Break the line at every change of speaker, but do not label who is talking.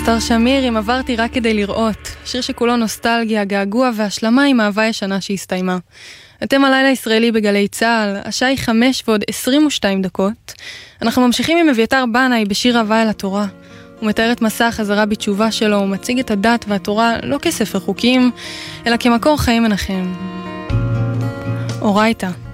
אסתר שמיר, אם עברתי רק כדי לראות. שיר שכולו נוסטלגיה, געגוע והשלמה עם אהבה ישנה שהסתיימה. אתם הלילה ישראלי בגלי צהל, השעה היא 5:22. אנחנו ממשיכים עם אביתר בנאי בשיר אהבה אל התורה. הוא מתאר את מסע החזרה בתשובה שלו, הוא מציג את הדת והתורה לא כספר חוקים, אלא כמקור חיים מנחם. אורייתא.